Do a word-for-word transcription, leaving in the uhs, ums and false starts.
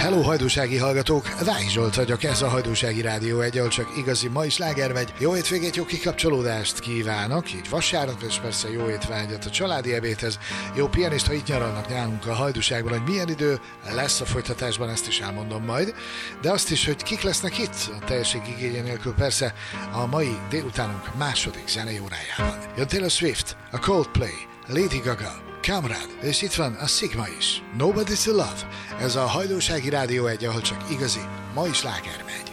Hello, hajdúsági hallgatók! Vágy Zsolt vagyok, ez a Hajdúsági Rádió egy, ahol csak igazi mai sláger megy. Jó hétvégét, jó kikapcsolódást kívánok, így vasárnap, és persze jó étvágyat a családi ebédhez. Jó pianist, ha itt nyaralnak nálunk a Hajdúságban, hogy milyen idő lesz a folytatásban, ezt is elmondom majd. De azt is, hogy kik lesznek itt, a teljesség igénye nélkül persze, a mai délutánunk második zenei órájában. Jön Taylor Swift, a Coldplay, Lady Gaga, Kamrad, és itt van a Sigma is. Nobody's to Love. Ez a Hajdúsági Rádió egy, ahol csak igazi mai sláger megy.